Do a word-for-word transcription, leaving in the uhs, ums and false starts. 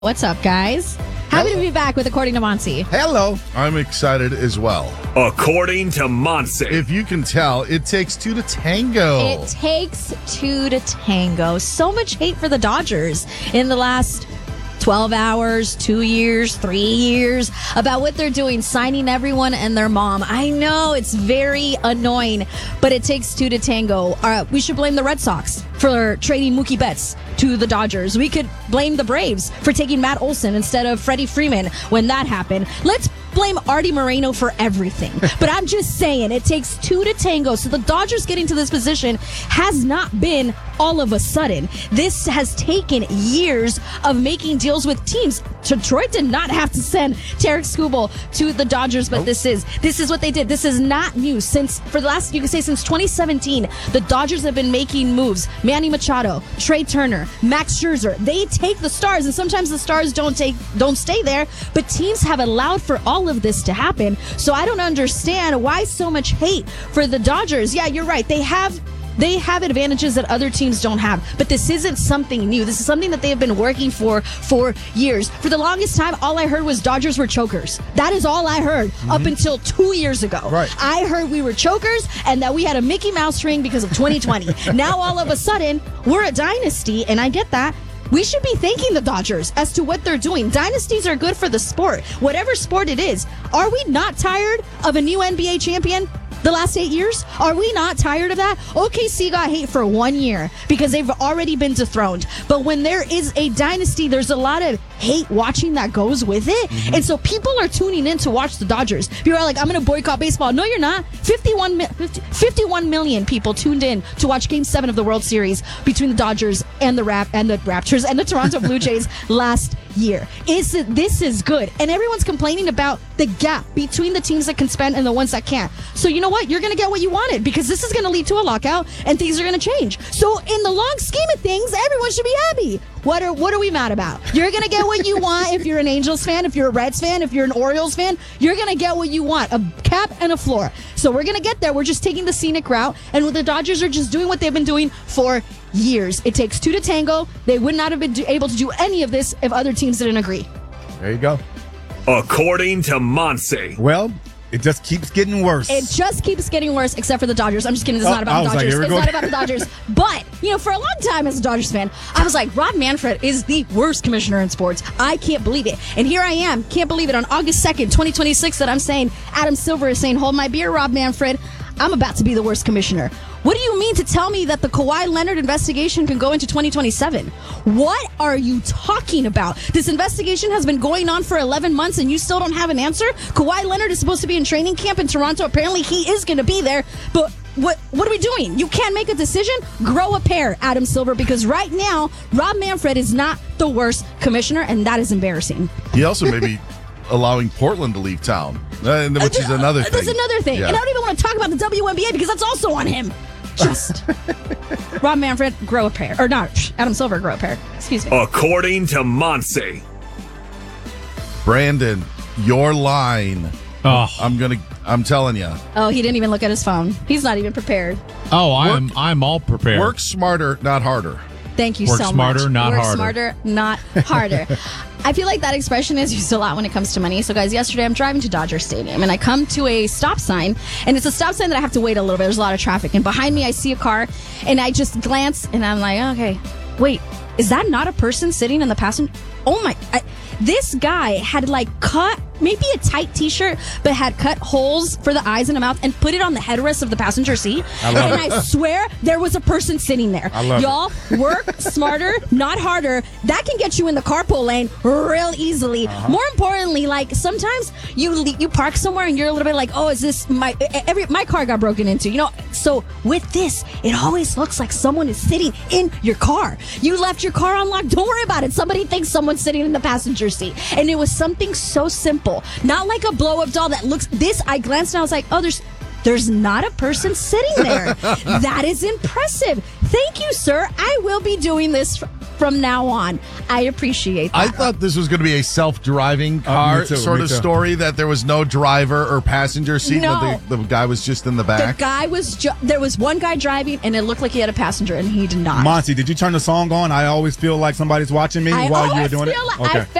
What's up, guys? Happy Hello. to be back with According to Monty. Hello. I'm excited as well. According to Monty. If you can tell, it takes two to tango. It takes two to tango. So much hate for the Dodgers in the last twelve hours, two years, three years about what they're doing, signing everyone and their mom. I know it's very annoying, but it takes two to tango. Uh, we should blame the Red Sox for trading Mookie Betts to the Dodgers. We could blame the Braves for taking Matt Olson instead of Freddie Freeman when that happened. Let's blame Artie Moreno for everything. But I'm just saying, it takes two to tango. So the Dodgers getting to this position has not been all of a sudden. This has taken years of making deals with teams. Detroit did not have to send Tarek Skubal to the Dodgers, but Nope. this is this is what they did. This is not new. Since for the last, you can say since twenty seventeen, the Dodgers have been making moves. Manny Machado, Trey Turner, Max Scherzer. They take the stars, and sometimes the stars don't take don't stay there. But teams have allowed for all of this to happen. So I don't understand why so much hate for the Dodgers. Yeah, you're right. They have They have advantages that other teams don't have, but this isn't something new. This is something that they have been working for for years. For the longest time, all I heard was Dodgers were chokers. That is all I heard mm-hmm. up until two years ago. Right. I heard we were chokers and that we had a Mickey Mouse ring because of twenty twenty. Now all of a sudden, we're a dynasty, and I get that. We should be thanking the Dodgers as to what they're doing. Dynasties are good for the sport, whatever sport it is. Are we not tired of a new N B A champion? The last eight years? Are we not tired of that? O K C got hate for one year because they've already been dethroned. But when there is a dynasty, there's a lot of hate watching that goes with it. Mm-hmm. And so people are tuning in to watch the Dodgers. People are like, I'm going to boycott baseball. No, you're not. fifty-one, fifty, fifty-one million people tuned in to watch Game seven of the World Series between the Dodgers and the Rap and the Raptors and the Toronto Blue Jays last year. Is this is good. And everyone's complaining about the gap between the teams that can spend and the ones that can't. So you know what? You're going to get what you wanted because this is going to lead to a lockout and things are going to change. So in the long scheme of things, everyone should be happy. What are what are we mad about? You're going to get what you want if you're an Angels fan, if you're a Reds fan, if you're an Orioles fan. You're going to get what you want, a cap and a floor. So we're going to get there. We're just taking the scenic route, and the Dodgers are just doing what they've been doing for years. It takes two to tango. They would not have been able to do any of this if other teams didn't agree. There you go. According to Monty. Well, it just keeps getting worse. It just keeps getting worse, except for the Dodgers. I'm just kidding. It's oh, not about the Dodgers. Like, it's go. not about the Dodgers. But, you know, for a long time as a Dodgers fan, I was like, Rob Manfred is the worst commissioner in sports. I can't believe it. And here I am. Can't believe it on August second, twenty twenty-six that I'm saying, Adam Silver is saying, hold my beer, Rob Manfred. I'm about to be the worst commissioner. What do you mean to tell me that the Kawhi Leonard investigation can go into twenty twenty-seven? What are you talking about? This investigation has been going on for eleven months and you still don't have an answer? Kawhi Leonard is supposed to be in training camp in Toronto. Apparently he is going to be there. But what what are we doing? You can't make a decision? Grow a pair, Adam Silver, because right now, Rob Manfred is not the worst commissioner, and that is embarrassing. He also may be allowing Portland to leave town, uh, which is another thing. That's another thing. Yeah. And I don't even want to talk about the W N B A because that's also on him. Just Rob Manfred, grow a pair. Or not, Adam Silver, grow a pair. Excuse me. According to Monty. Brandon, your line. Oh, I'm gonna. I'm telling you. Oh, he didn't even look at his phone. He's not even prepared. oh, I'm I'm all prepared. Work smarter, not harder. Thank you Work so much. smarter, not Work harder. smarter, not harder. I feel like that expression is used a lot when it comes to money. So, guys, yesterday I'm driving to Dodger Stadium, and I come to a stop sign, and it's a stop sign that I have to wait a little bit. There's a lot of traffic, and behind me I see a car, and I just glance, and I'm like, okay, wait, is that not a person sitting in the passenger? Oh, my... I, this guy had, like, cut... maybe a tight t-shirt, but had cut holes for the eyes and the mouth and put it on the headrest of the passenger seat. I love and it. I swear there was a person sitting there. I love Y'all, work smarter, not harder. That can get you in the carpool lane real easily. Uh-huh. More importantly, like sometimes you you park somewhere and you're a little bit like, oh, is this my every my car got broken into? You know, so with this, it always looks like someone is sitting in your car. You left your car unlocked. Don't worry about it. Somebody thinks someone's sitting in the passenger seat, and it was something so simple. Not like a blow-up doll that looks... This, I glanced and I was like, oh, there's there's not a person sitting there. That is impressive. Thank you, sir. I will be doing this from now on. I appreciate that. I thought this was going to be a self-driving car me too, sort me of too. story, that there was no driver or passenger seat, No. but the, the guy was just in the the back. guy was ju- there was one guy driving, and it looked like he had a passenger, and he did not. Monty, did you turn the song on? I always feel like somebody's watching me I while you were always doing feel it. like- I